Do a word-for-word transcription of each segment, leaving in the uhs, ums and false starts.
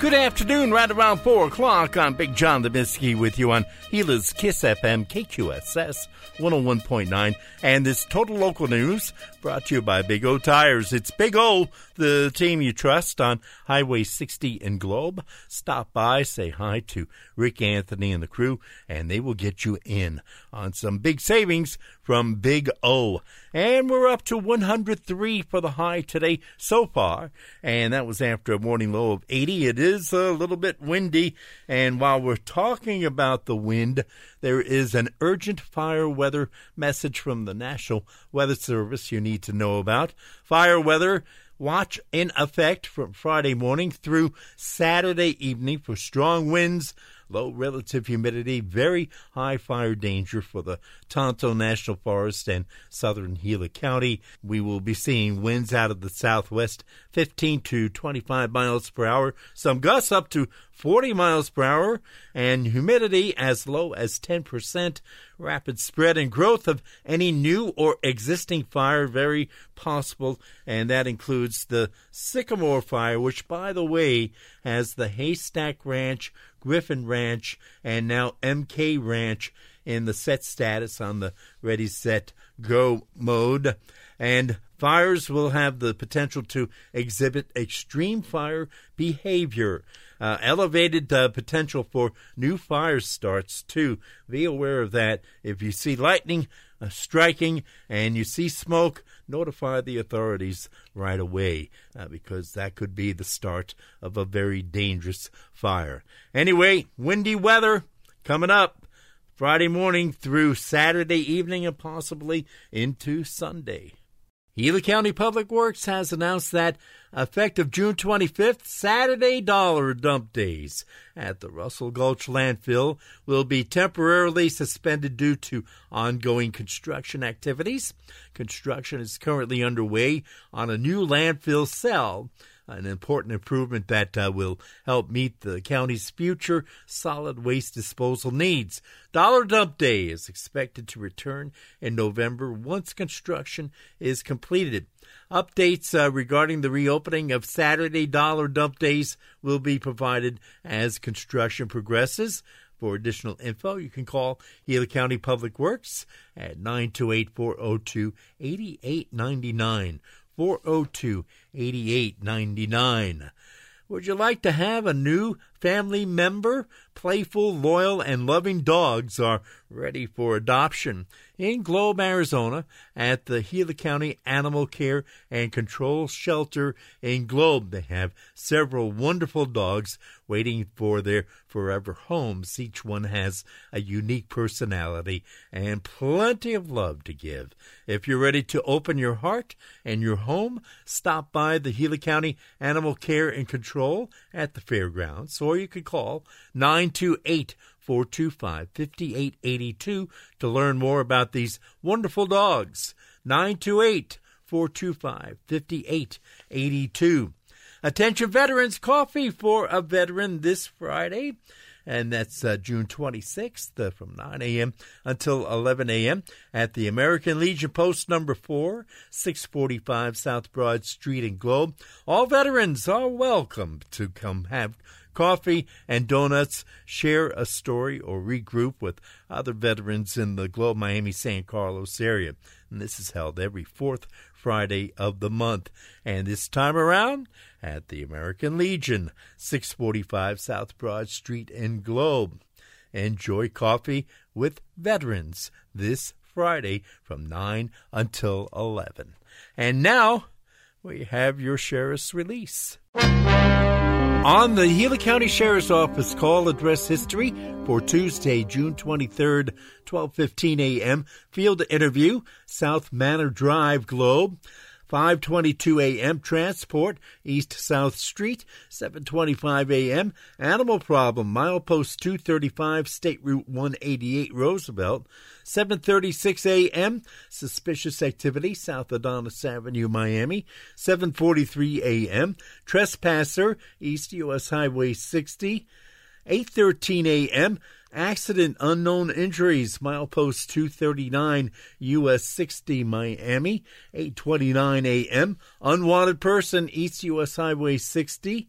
Good afternoon, right around four o'clock. I'm Big John Lebinsky with you on Gila's Kiss F M, K Q S S one oh one point nine. And this Total Local News brought to you by Big O Tires. It's Big O, the team you trust on Highway sixty in Globe. Stop by, say hi to Rick Anthony and the crew, and they will get you in on some big savings from Big O. And we're up to one hundred three for the high today so far, and that was after a morning low of eighty. It is a little bit windy, and while we're talking about the wind, there is an urgent fire weather message from the National Weather Service you need to know about. Fire weather watch in effect from Friday morning through Saturday evening for strong winds, low relative humidity, very high fire danger for the Tonto National Forest and southern Gila County. We will be seeing winds out of the southwest, fifteen to twenty-five miles per hour, some gusts up to forty miles per hour, and humidity as low as ten percent. Rapid spread and growth of any new or existing fire very possible, and that includes the Sycamore Fire, which, by the way, has the Haystack Ranch, Griffin Ranch, and now M K Ranch in the set status on the ready, set, go mode. And fires will have the potential to exhibit extreme fire behavior. Uh, elevated uh, potential for new fire starts, too. Be aware of that. If you see lightning uh, striking and you see smoke, notify the authorities right away, uh, because that could be the start of a very dangerous fire. Anyway, windy weather coming up Friday morning through Saturday evening and possibly into Sunday. Gila County Public Works has announced that effective June twenty-fifth, Saturday dollar dump days at the Russell Gulch landfill will be temporarily suspended due to ongoing construction activities. Construction is currently underway on a new landfill cell, an important improvement that uh, will help meet the county's future solid waste disposal needs. Dollar Dump Day is expected to return in November once construction is completed. Updates uh, regarding the reopening of Saturday Dollar Dump Days will be provided as construction progresses. For additional info, you can call Gila County Public Works at nine two eight, four oh two, eight eight nine nine. four oh two, eight eight nine nine. Would you like to have a new family member? Playful, loyal, and loving dogs are ready for adoption. In Globe, Arizona, at the Gila County Animal Care and Control Shelter in Globe, they have several wonderful dogs waiting for their forever homes. Each one has a unique personality and plenty of love to give. If you're ready to open your heart and your home, stop by the Gila County Animal Care and Control at the fairgrounds, or you could call nine two eight, four two five, five eight eight two to learn more about these wonderful dogs. nine two eight, four two five, five eight eight two. Attention veterans, coffee for a veteran this Friday, and that's uh, June twenty-sixth uh, from nine a.m. until eleven a.m. at the American Legion Post number four, six forty-five South Broad Street in Globe. All veterans are welcome to come have coffee and donuts, share a story, or regroup with other veterans in the Globe, Miami, San Carlos area. And this is held every fourth Friday of the month. And this time around at the American Legion, six forty-five South Broad Street in Globe. Enjoy coffee with veterans this Friday from nine until eleven. And now we have your sheriff's release. On the Gila County Sheriff's Office call address history for Tuesday, June twenty-third, twelve fifteen a.m. Field interview, South Manor Drive, Globe. five twenty-two a.m. Transport, East-South Street, seven twenty-five a.m. Animal problem, milepost two thirty-five, State Route one eighty-eight, Roosevelt. seven thirty-six a.m. Suspicious activity, South Adonis Avenue, Miami. seven forty-three a.m. Trespasser, East U S Highway sixty. eight thirteen a.m. Accident, unknown injuries, milepost two thirty-nine, U S sixty, Miami. eight twenty-nine a.m. Unwanted person, East U S Highway sixty.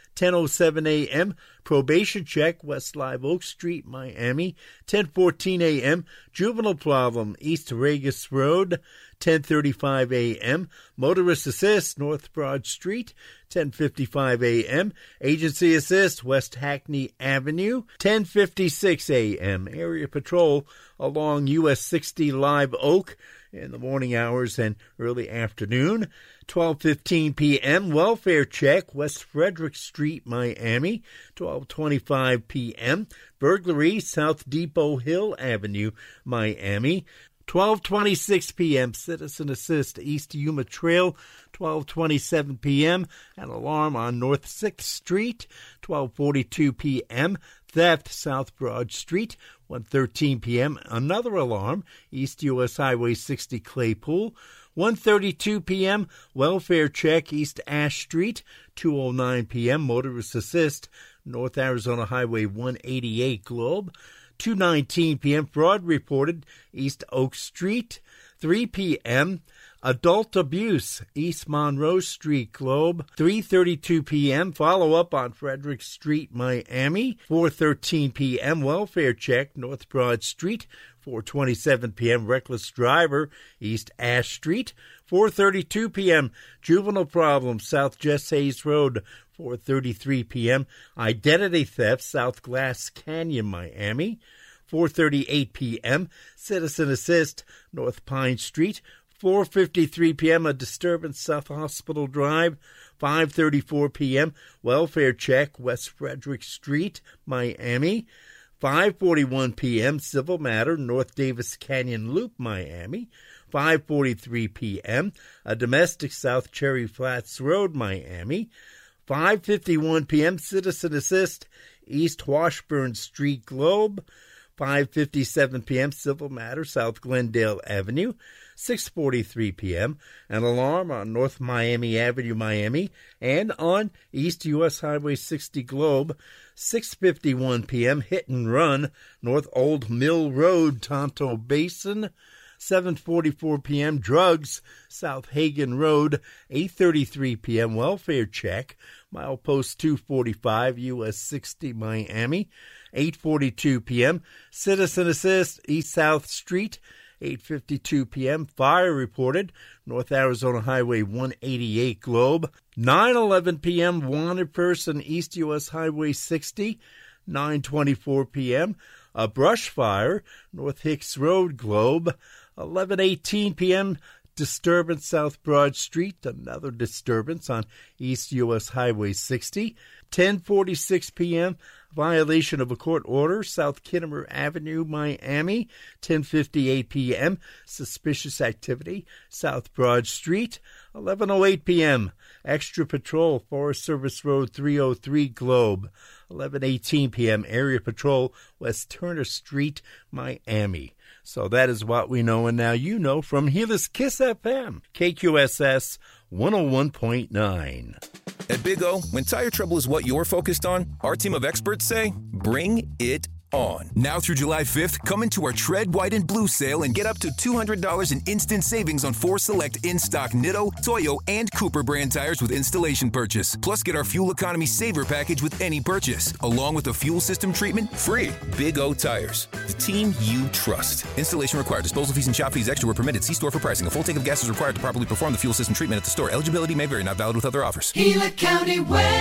ten oh seven a.m. Probation check, West Live Oak Street, Miami. ten fourteen a.m. Juvenile problem, East Regis Road. ten thirty-five a.m. Motorist assist, North Broad Street. ten fifty-five a.m. Agency assist, West Hackney Avenue. ten fifty-six a.m. Area patrol along U S sixty Live Oak in the morning hours and early afternoon. twelve fifteen p.m. Welfare check, West Frederick Street, Miami. twelve twenty-five p.m. Burglary, South Depot Hill Avenue, Miami. twelve twenty-six p.m. Citizen assist, East Yuma Trail. twelve twenty-seven p.m. An alarm on North sixth Street. twelve forty-two p.m. Theft, South Broad Street. one thirteen p.m. Another alarm, East U S Highway sixty Claypool. one thirty-two p.m. Welfare check, East Ash Street. two oh nine p.m. Motorist assist, North Arizona Highway one eighty-eight Globe. two nineteen p.m. Fraud reported, East Oak Street. three p.m. Adult abuse, East Monroe Street, Globe. three thirty-two p.m. Follow-up on Frederick Street, Miami. four thirteen p.m. Welfare check, North Broad Street. four twenty-seven p.m. Reckless driver, East Ash Street. four thirty-two p.m. Juvenile problem, South Jess Hayes Road. four thirty-three p.m. Identity theft, South Glass Canyon, Miami. four thirty-eight p.m. Citizen assist, North Pine Street. four fifty-three p.m. A disturbance, South Hospital Drive. five thirty-four p.m. Welfare check, West Frederick Street, Miami. five forty-one p.m. Civil matter, North Davis Canyon Loop, Miami. five forty-three p.m. A domestic, South Cherry Flats Road, Miami. five fifty-one p.m. Citizen assist, East Washburn Street, Globe. five fifty-seven p.m. Civil matter, South Glendale Avenue. six forty-three p.m. An alarm on North Miami Avenue, Miami, and on East U S Highway sixty Globe. six fifty-one p.m. Hit and run, North Old Mill Road, Tonto Basin. seven forty-four p.m. Drugs, South Hagen Road. eight thirty-three p.m. Welfare check, milepost two forty-five, U S sixty, Miami. eight forty-two p.m. Citizen assist, East South Street. eight fifty-two p.m. Fire reported, North Arizona Highway one eighty-eight Globe. nine eleven p.m. Wanted person, East U S Highway sixty. nine twenty-four p.m. A brush fire, North Hicks Road, Globe. eleven eighteen p.m. Disturbance, South Broad Street. Another disturbance on East U S Highway sixty. ten forty-six p.m. Violation of a court order, South Kittimer Avenue, Miami. ten fifty-eight p.m. Suspicious activity, South Broad Street. eleven oh eight p.m. Extra patrol, Forest Service Road three oh three Globe. eleven eighteen p.m. Area patrol, West Turner Street, Miami. So that is what we know, and now you know from here is Kiss F M, K Q S S one oh one point nine. At Big O, when tire trouble is what you're focused on, our team of experts say, bring it on. Now through July fifth, come into our Tread White and Blue sale and get up to two hundred dollars in instant savings on four select in-stock Nitto, Toyo, and Cooper brand tires with installation purchase. Plus, get our Fuel Economy Saver package with any purchase, along with a fuel system treatment free. Big O Tires, the team you trust. Installation required. Disposal fees and shop fees extra were permitted. See store for pricing. A full tank of gas is required to properly perform the fuel system treatment at the store. Eligibility may vary. Not valid with other offers. Gila County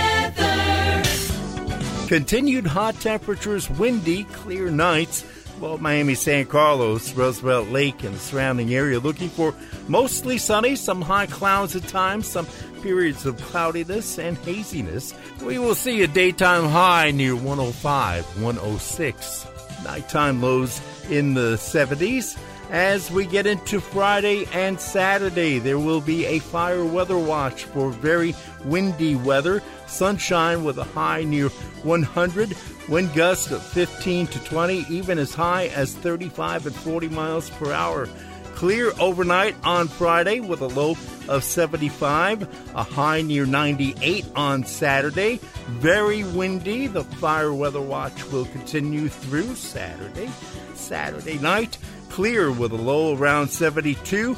weather. Continued hot temperatures, windy, clear nights. Well, Miami, San Carlos, Roosevelt Lake, and the surrounding area looking for mostly sunny, some high clouds at times, some periods of cloudiness and haziness. We will see a daytime high near one oh five, one oh six. Nighttime lows in the seventies. As we get into Friday and Saturday, there will be a fire weather watch for very windy weather. Sunshine with a high near one hundred. Wind gusts of fifteen to twenty, even as high as thirty-five and forty miles per hour. Clear overnight on Friday with a low of seventy-five, a high near ninety-eight on Saturday. Very windy. The fire weather watch will continue through Saturday. Saturday night, clear with a low around seventy-two.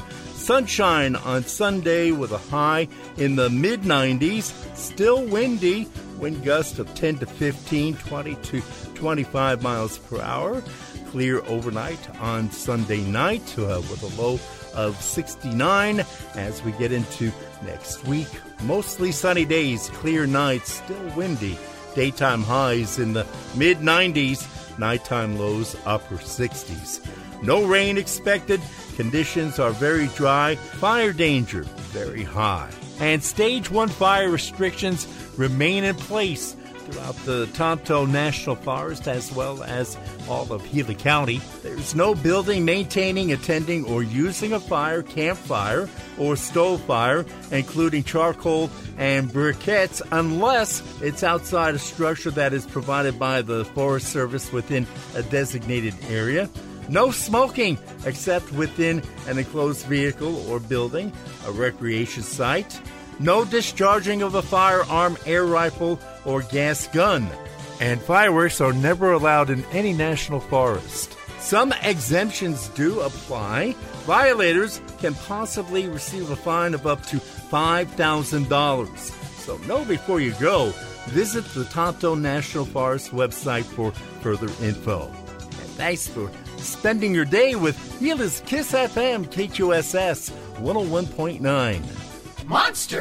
Sunshine on Sunday with a high in the mid nineties. Still windy Wind gusts of ten to fifteen, twenty to twenty-five miles per hour. Clear overnight on Sunday night uh, with a low of sixty-nine. As we get into next week, mostly sunny days, clear nights, still windy. Daytime highs in the mid nineties, nighttime lows upper sixties. No rain expected. Conditions are very dry. Fire danger very high. And stage one fire restrictions remain in place throughout the Tonto National Forest as well as all of Gila County. There's no building, maintaining, attending, or using a fire, campfire, or stove fire, including charcoal and briquettes, unless it's outside a structure that is provided by the Forest Service within a designated area. No smoking except within an enclosed vehicle or building, a recreation site. No discharging of a firearm, air rifle, or gas gun. And fireworks are never allowed in any national forest. Some exemptions do apply. Violators can possibly receive a fine of up to five thousand dollars. So know before you go. Visit the Tonto National Forest website for further info. And thanks for spending your day with Gila's Kiss F M K Q S S one oh one point nine. Monster